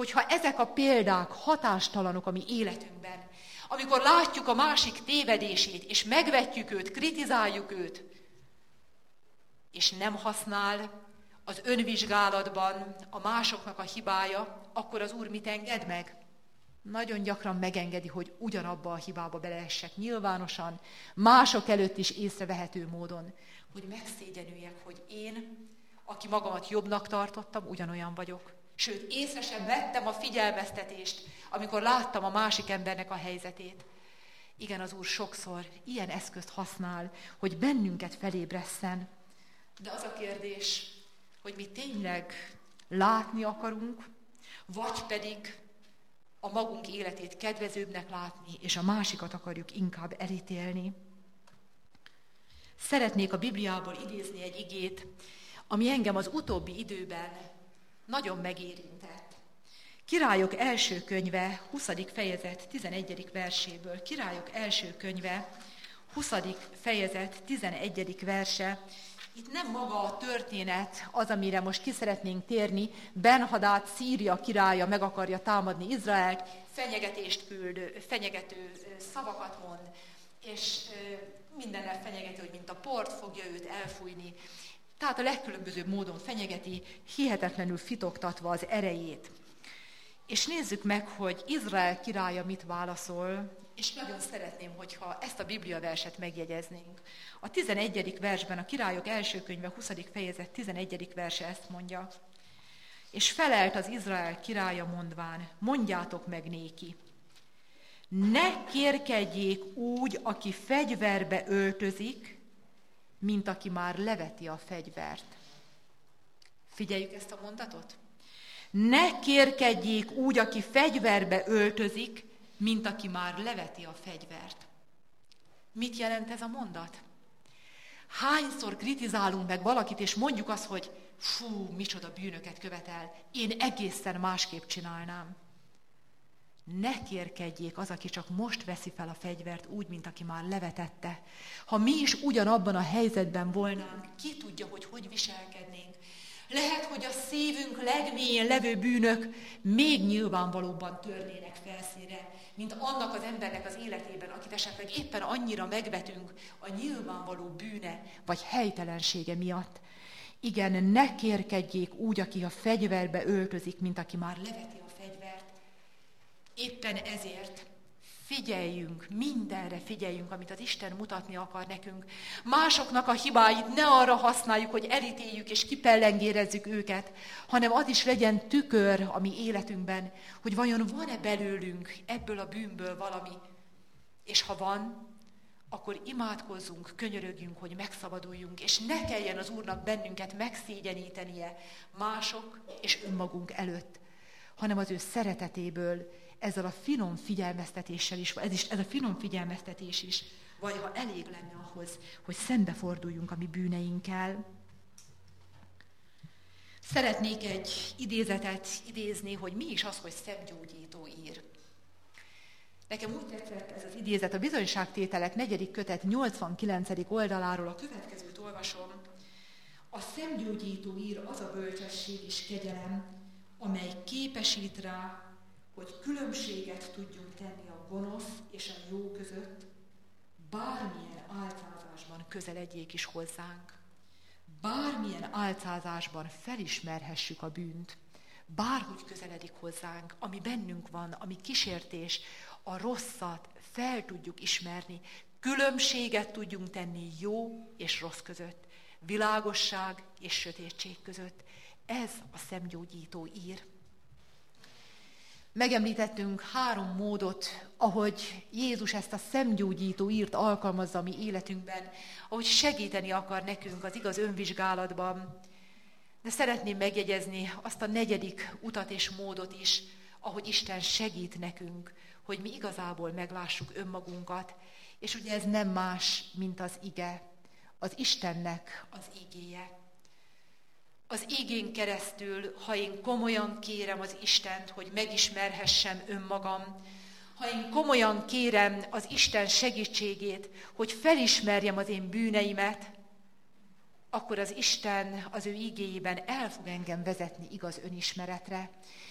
hogyha ezek a példák hatástalanok a mi életünkben, amikor látjuk a másik tévedését, és megvetjük őt, kritizáljuk őt, és nem használ az önvizsgálatban a másoknak a hibája, akkor az Úr mit enged meg? Nagyon gyakran megengedi, hogy ugyanabba a hibába beleessek nyilvánosan, mások előtt is észrevehető módon, hogy megszégyenüljek, hogy én, aki magamat jobbnak tartottam, ugyanolyan vagyok. Sőt, észre sem vettem a figyelmeztetést, amikor láttam a másik embernek a helyzetét. Igen, az Úr sokszor ilyen eszközt használ, hogy bennünket felébresszen. De az a kérdés, hogy mi tényleg látni akarunk, vagy pedig a magunk életét kedvezőbbnek látni, és a másikat akarjuk inkább elítélni. Szeretnék a Bibliából idézni egy igét, ami engem az utóbbi időben nagyon megérintett. Királyok első könyve, 20. fejezet, 11. verséből. Királyok első könyve, 20. fejezet, 11. verse. Itt nem maga a történet az, amire most ki szeretnénk térni. Ben-Hadad, Szíria királya meg akarja támadni Izraelt, fenyegetést küld, fenyegető szavakat mond, és mindennel fenyegeti, hogy mint a port fogja őt elfújni. Tehát a legkülönbözőbb módon fenyegeti, hihetetlenül fitoktatva az erejét. És nézzük meg, hogy Izrael királya mit válaszol, és nagyon szeretném, hogyha ezt a Biblia verset megjegyeznénk. A 11. versben, a Királyok első könyve, 20. fejezet 11. verse ezt mondja. És felelt az Izrael királya mondván, mondjátok meg néki, ne kérkedjék úgy, aki fegyverbe öltözik, mint aki már leveti a fegyvert. Figyeljük ezt a mondatot. Ne kérkedjék úgy, aki fegyverbe öltözik, mint aki már leveti a fegyvert. Mit jelent ez a mondat? Hányszor kritizálunk meg valakit, és mondjuk azt, hogy fú, micsoda bűnöket követel, én egészen másképp csinálnám. Ne kérkedjék az, aki csak most veszi fel a fegyvert, úgy, mint aki már levetette. Ha mi is ugyanabban a helyzetben volnánk, ki tudja, hogy viselkednénk. Lehet, hogy a szívünk legmélyén levő bűnök még nyilvánvalóbban törnének felszínre, mint annak az embernek az életében, akit esetleg éppen annyira megvetünk a nyilvánvaló bűne vagy helytelensége miatt. Igen, ne kérkedjék úgy, aki a fegyverbe öltözik, mint aki már leveti a fegyvert. Éppen ezért figyeljünk, mindenre figyeljünk, amit az Isten mutatni akar nekünk. Másoknak a hibáit ne arra használjuk, hogy elítéljük és kipellengérezzük őket, hanem az is legyen tükör a mi életünkben, hogy vajon van-e belőlünk ebből a bűnből valami. És ha van, akkor imádkozzunk, könyörögjünk, hogy megszabaduljunk, és ne kelljen az Úrnak bennünket megszégyenítenie mások és önmagunk előtt, hanem az ő szeretetéből, ezzel a finom figyelmeztetéssel is, ez a finom figyelmeztetés is, vagy ha elég lenne ahhoz, hogy szembeforduljunk a mi bűneinkkel. Szeretnék egy idézetet idézni, hogy mi is az, hogy szemgyógyító ír. Nekem úgy tetszett ez az idézet, a Bizonyságtételek 4. kötet 89. oldaláról a következőt olvasom. A szemgyógyító ír az a bölcsesség és kegyelem, amely képesít rá, hogy különbséget tudjunk tenni a gonosz és a jó között, bármilyen álcázásban közeledjék is hozzánk. Bármilyen álcázásban felismerhessük a bűnt, bárhogy közeledik hozzánk, ami bennünk van, ami kísértés, a rosszat fel tudjuk ismerni, különbséget tudjunk tenni jó és rossz között, világosság és sötétség között. Ez a szemgyógyító ír. Megemlítettünk 3 módot, ahogy Jézus ezt a szemgyógyító írt alkalmazza a mi életünkben, ahogy segíteni akar nekünk az igaz önvizsgálatban. De szeretném megjegyezni azt a 4. utat és módot is, ahogy Isten segít nekünk, hogy mi igazából meglássuk önmagunkat, és ugye ez nem más, mint az ige, az Istennek az igéje. Az igén keresztül, ha én komolyan kérem az Istent, hogy megismerhessem önmagam, ha én komolyan kérem az Isten segítségét, hogy felismerjem az én bűneimet, akkor az Isten az ő igéjében el fog engem vezetni igaz önismeretre.